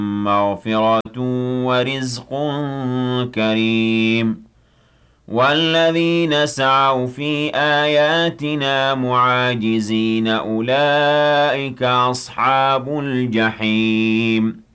مغفرة ورزق كريم والذين سعوا في آياتنا معاجزين أولئك أصحاب الجحيم